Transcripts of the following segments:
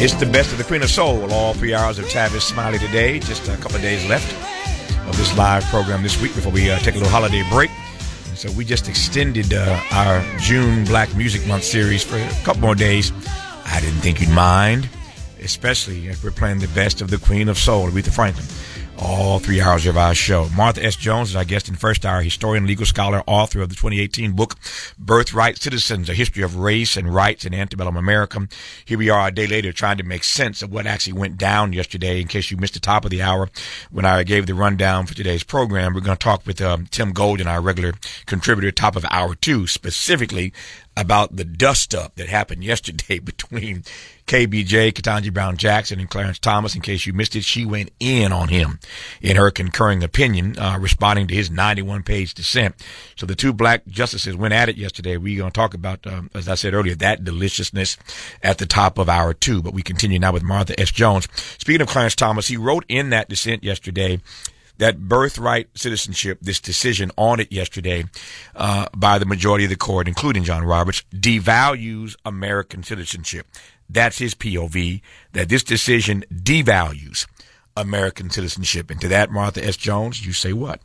It's the best of the Queen of Soul. All 3 hours of Tavis Smiley today. Just a couple of days left of this live program this week before we take a little holiday break. And so we just extended our June Black Music Month series for a couple more days. I didn't think you'd mind, especially if we're playing the best of the Queen of Soul, Aretha Franklin. All 3 hours of our show. Martha S. Jones is our guest in first hour, historian, legal scholar, author of the 2018 book, Birthright Citizens, A History of Race and Rights in Antebellum America. Here we are a day later trying to make sense of what actually went down yesterday. In case you missed the top of the hour when I gave the rundown for today's program, we're going to talk with Tim Golden, our regular contributor, top of hour 2, specifically about the dust-up that happened yesterday between KBJ, Ketanji Brown Jackson, and Clarence Thomas. In case you missed it, she went in on him in her concurring opinion, responding to his 91-page dissent. So the two black justices went at it yesterday. We're going to talk about, as I said earlier, that deliciousness at the top of hour 2. But we continue now with Martha S. Jones. Speaking of Clarence Thomas, he wrote in that dissent yesterday that birthright citizenship, this decision on it yesterday by the majority of the court, including John Roberts, devalues American citizenship. That's his POV, that this decision devalues American citizenship. And to that, Martha S. Jones, you say what?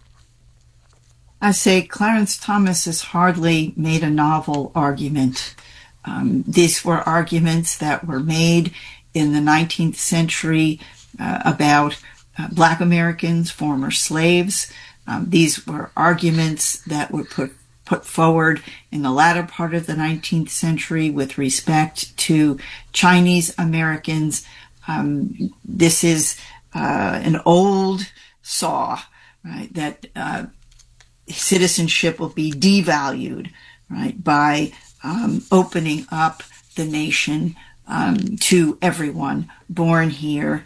I say Clarence Thomas has hardly made a novel argument. These were arguments that were made in the 19th century about Black Americans, former slaves. These were arguments that were put forward in the latter part of the 19th century with respect to Chinese Americans. This is an old saw, right, that citizenship will be devalued, right, by opening up the nation to everyone born here.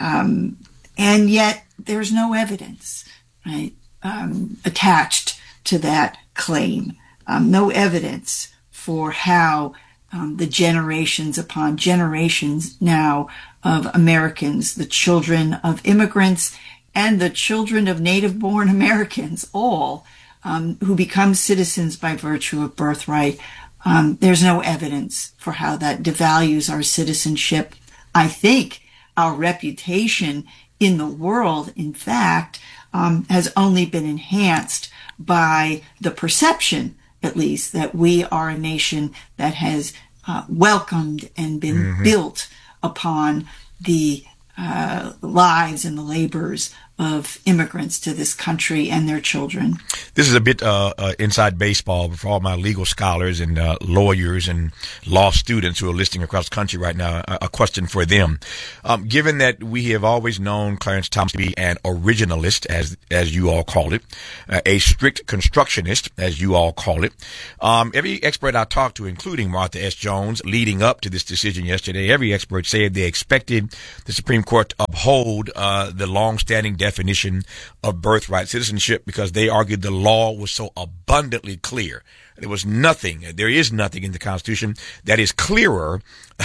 And yet there's no evidence, right, attached to that claim. No evidence for how the generations upon generations now of Americans, the children of immigrants and the children of native-born Americans, all who become citizens by virtue of birthright, there's no evidence for how that devalues our citizenship. I think our reputation in the world, in fact, has only been enhanced by the perception, at least, that we are a nation that has welcomed and been built upon the lives and the labors of immigrants to this country and their children. This is a bit inside baseball for all my legal scholars and lawyers and law students who are listening across the country right now. A question for them. Given that we have always known Clarence Thomas to be an originalist, as you all call it, a strict constructionist, as you all call it, every expert I talked to, including Martha S. Jones, leading up to this decision yesterday, every expert said they expected the Supreme Court to uphold the long-standing definition of birthright citizenship because they argued the law was so abundantly clear. There is nothing in the Constitution that is clearer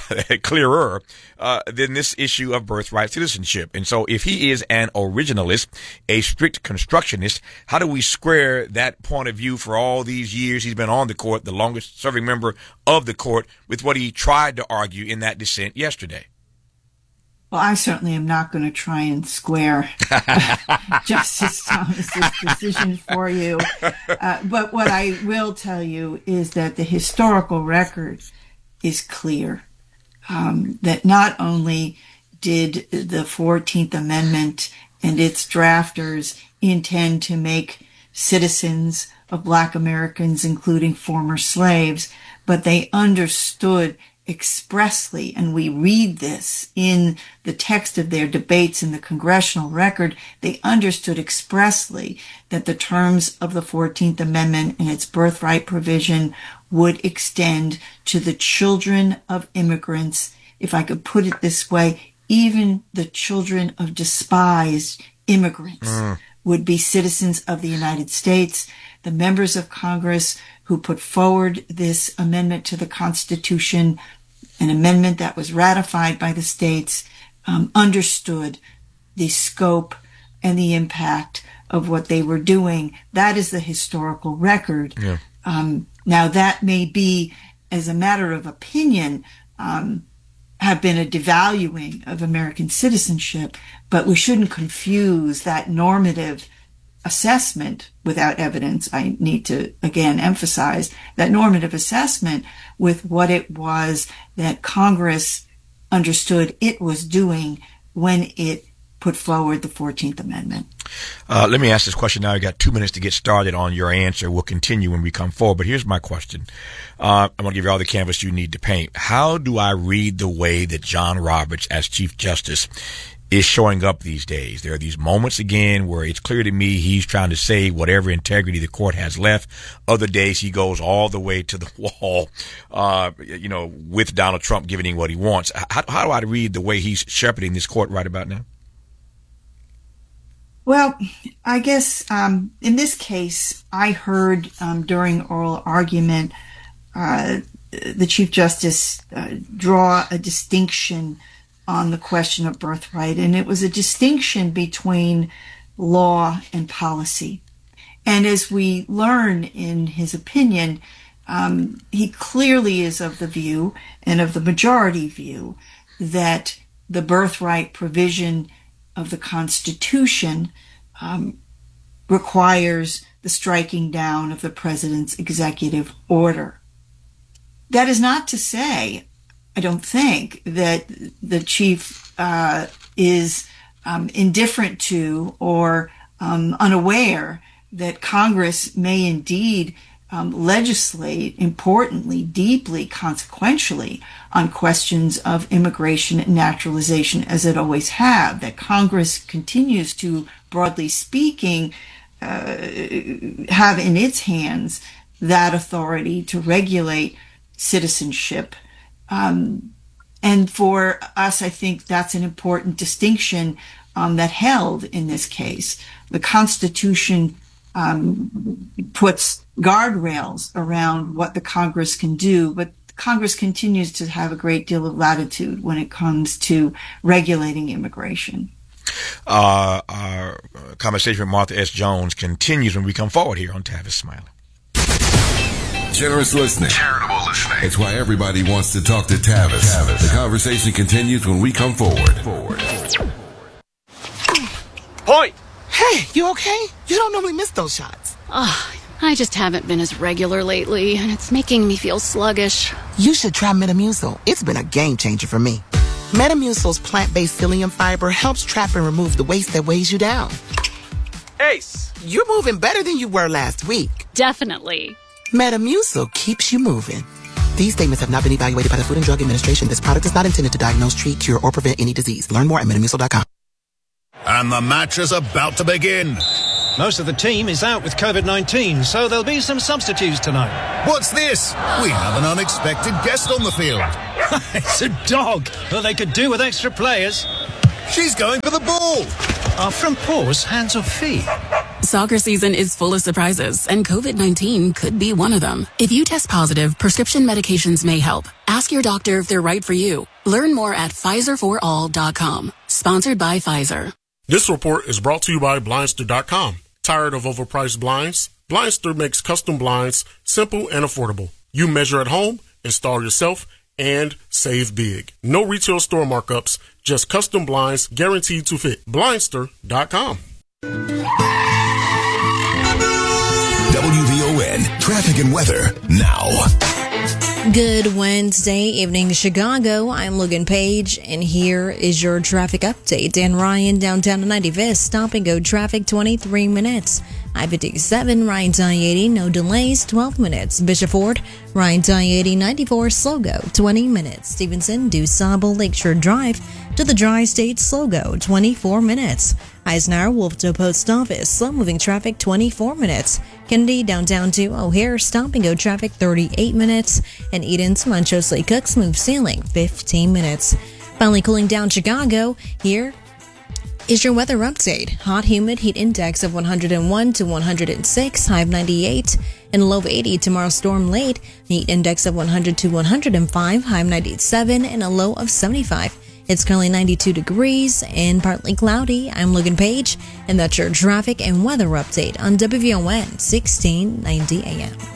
than this issue of birthright citizenship. And so if he is an originalist, a strict constructionist, how do we square that point of view for all these years he's been on the court, the longest serving member of the court, with what he tried to argue in that dissent yesterday? Well, I certainly am not going to try and square Justice Thomas's decision for you. But what I will tell you is that the historical record is clear. That not only did the 14th Amendment and its drafters intend to make citizens of Black Americans, including former slaves, but they understood expressly, and we read this in the text of their debates in the congressional record, they understood expressly that the terms of the 14th Amendment and its birthright provision would extend to the children of immigrants. If I could put it this way, even the children of despised immigrants would be citizens of the United States. The members of Congress who put forward this amendment to the Constitution, an amendment that was ratified by the states, understood the scope and the impact of what they were doing. That is the historical record. Yeah. Now, that may be, as a matter of opinion, have been a devaluing of American citizenship, but we shouldn't confuse that normative assessment without evidence. I need to again emphasize that normative assessment with what it was that Congress understood it was doing when it put forward the 14th Amendment. Let me ask this question now. You got 2 minutes to get started on your answer. We'll continue when we come forward. But here's my question. I'm going to give you all the canvas you need to paint. How do I read the way that John Roberts, as Chief Justice, is showing up these days? There are these moments again where it's clear to me he's trying to save whatever integrity the court has left. Other days he goes all the way to the wall, with Donald Trump giving him what he wants. How do I read the way he's shepherding this court right about now? Well, I guess in this case, I heard during oral argument the Chief Justice draw a distinction on the question of birthright, and it was a distinction between law and policy. And as we learn in his opinion, he clearly is of the view, and of the majority view, that the birthright provision of the Constitution requires the striking down of the president's executive order. That is not to say, I don't think, that the chief is indifferent to or unaware that Congress may indeed legislate importantly, deeply, consequentially on questions of immigration and naturalization, as it always have, that Congress continues to, broadly speaking, have in its hands that authority to regulate citizenship. And for us, I think that's an important distinction that held in this case. The Constitution puts guardrails around what the Congress can do, but Congress continues to have a great deal of latitude when it comes to regulating immigration. Our conversation with Martha S. Jones continues when we come forward here on Tavis Smiley. Generous listening. Charitable listening. It's why everybody wants to talk to Tavis. The conversation continues when we come forward. Point! Hey, you okay? You don't normally miss those shots. I just haven't been as regular lately, and it's making me feel sluggish. You should try Metamucil. It's been a game changer for me. Metamucil's plant-based psyllium fiber helps trap and remove the waste that weighs you down. Ace! You're moving better than you were last week. Definitely. Metamucil keeps you moving. These statements have not been evaluated by the Food and Drug Administration. This product is not intended to diagnose, treat, cure, or prevent any disease. Learn more at Metamucil.com. And the match is about to begin. Most of the team is out with COVID-19, so there'll be some substitutes tonight. What's this? We have an unexpected guest on the field. It's a dog. Well, they could do with extra players. She's going for the ball. Are front paws hands or feet? Soccer season is full of surprises, and COVID-19 could be one of them. If you test positive, prescription medications may help. Ask your doctor if they're right for you. Learn more at PfizerForAll.com. Sponsored by Pfizer. This report is brought to you by Blindster.com. Tired of overpriced blinds? Blindster makes custom blinds simple and affordable. You measure at home, install yourself, and save big. No retail store markups, just custom blinds guaranteed to fit. Blindster.com. WVON traffic and weather now. Good Wednesday evening, Chicago. I'm Logan Page, and here is your traffic update. Dan Ryan, downtown to 95th, stop and go traffic 23 minutes. I-57, Ryan to I-80, no delays, 12 minutes. Bishop Ford, Ryan to I-80, 94, slow go, 20 minutes. Stevenson, DuSable, Lakeshore Drive to the Tri-State, slow go, 24 minutes. Eisenhower, Wolftown Post Office, slow-moving traffic, 24 minutes. Kennedy, downtown to O'Hare, stop-and-go traffic, 38 minutes. And Eden to Montrose Lake Cook, smooth sailing, 15 minutes. Finally cooling down Chicago, here is your weather update. Hot, humid, heat index of 101 to 106, high of 98, and low of 80. Tomorrow, storm late, heat index of 100 to 105, high of 97, and a low of 75. It's currently 92 degrees and partly cloudy. I'm Logan Page, and that's your traffic and weather update on WVON 1690 AM.